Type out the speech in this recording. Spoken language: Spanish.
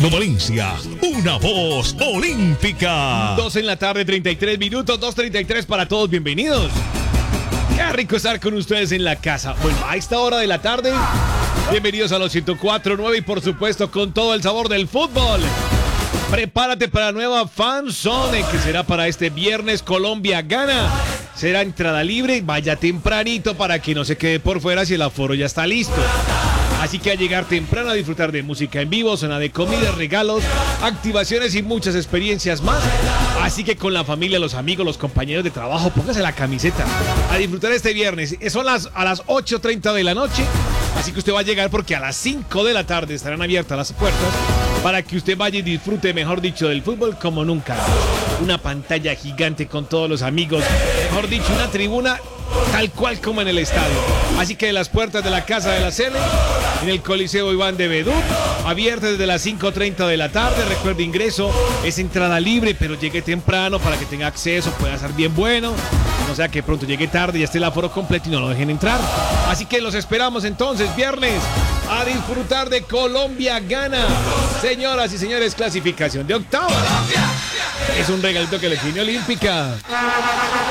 Fernando Valencia, una voz olímpica. 2 en la tarde, 33 minutos, 2:33 para todos, bienvenidos. Qué rico estar con ustedes en la casa. Bueno, a esta hora de la tarde, bienvenidos a los 104.9 y por supuesto con todo el sabor del fútbol. Prepárate para la nueva Fan Zone que será para este viernes. Colombia gana. Será entrada libre, vaya tempranito para que no se quede por fuera si el aforo ya está listo. Así que a llegar temprano a disfrutar de música en vivo, zona de comida, regalos, activaciones y muchas experiencias más. Así que con la familia, los amigos, los compañeros de trabajo, póngase la camiseta a disfrutar este viernes. Son a las 8:30 de la noche. Así que usted va a llegar porque a las 5 de la tarde estarán abiertas las puertas para que usted vaya y disfrute, mejor dicho, del fútbol como nunca. Una pantalla gigante con todos los amigos, mejor dicho, una tribuna tal cual como en el estadio. Así que las puertas de la Casa de la Cele, en el Coliseo Iván de Bedú, abiertas desde las 5:30 de la tarde. Recuerde, ingreso es entrada libre, pero llegue temprano para que tenga acceso, pueda ser bien bueno. No sea que pronto llegue tarde y ya esté el aforo completo y no lo dejen entrar. Así que los esperamos entonces, viernes, a disfrutar de Colombia gana. Señoras y señores, clasificación de octavos. Es un regalito que le tiene Olímpica.